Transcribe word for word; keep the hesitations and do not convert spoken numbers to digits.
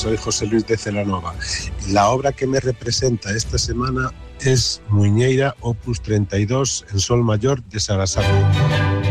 soy José Luis de Celanova. Y la obra que me representa esta semana es Muiñeira, opus treinta y dos, en sol mayor de Sarasate.